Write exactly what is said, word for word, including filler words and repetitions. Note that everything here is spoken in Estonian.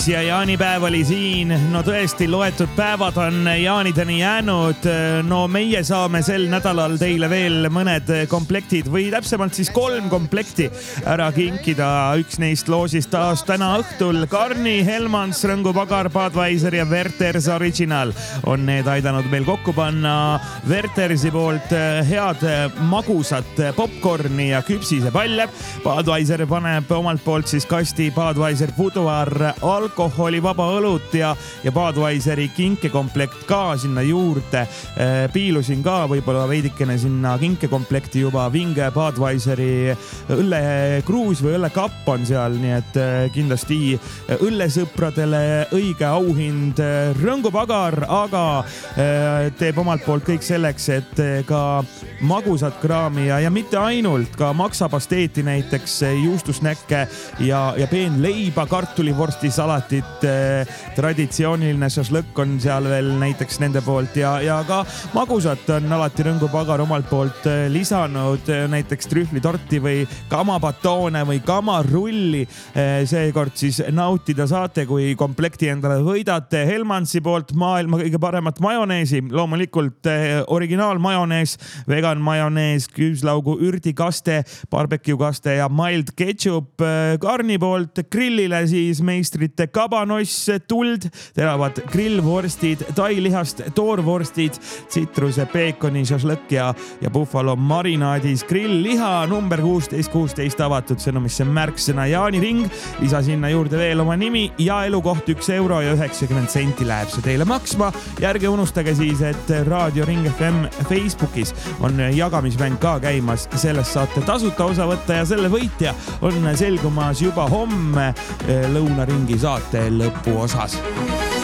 Ja jaanipäev oli siin, no tõesti loetud päevad on jaanideni jäänud. No meie saame sel nädalal teile veel mõned komplektid või täpsemalt siis kolm komplekti ära kinkida. Üks neist loosist taas täna õhtul. Karni, Hellmans, Rõngu Pagar, Budweiser ja Werther's Original on need aidanud meil kokku panna. Werther'si poolt head magusat popcorni ja küpsisepalle. Budweiser paneb omalt poolt siis kasti Budweiser Boudoir alkoholivaba õlut ja, ja Budweiseri kinkekomplekt ka sinna juurde. Piilusin ka võib-olla veidikene sinna kinkekomplekti juba vinge Budweiseri õllekruus või õllekapp on seal, nii et kindlasti õllesõpradele õige auhind Rõngu Pagar, aga teeb omalt poolt kõik selleks, et ka magusat kraami ja, ja mitte ainult, ka maksapasteeti näiteks, juustusnäkke ja, ja peenleiba, kartulivorsti salatit, traditsiooniline šašlõkk on seal veel näiteks nende poolt ja, ja ka magusat on alati Rõngu Pagar omalt poolt lisanud, näiteks trühvlitorti või kamabatoone või kamarulli. Seekord siis nautida saate, kui komplekti endale võidate. Hellmansi poolt maailma kõige paremat majoneesi, loomulikult originaalmajonees, vegan majonees, küüslaugu ürdikaste, barbecue kaste ja mild ketchup. Karni poolt grillile siis meistrite kabanoss, tuld, teravad grillvorstid, tailihast toorvorstid, tsitruse, peekoni, šašlõkk ja, ja buffalo marinaadis grillliha number kuusteist kuusteist avatud sõnumisse märksõna jaaniring. Lisa sinna juurde veel oma nimi ja elukoht üks euro ja üheksakümmend senti läheb see teile maksma. Ja ärge unustage siis, et Raadio Ring F M Facebookis on jagamismäng ka käimas. Sellest saate tasuta osa võtta ja selle võitja on selgumas juba homme lõunaringi saate lõpu osas.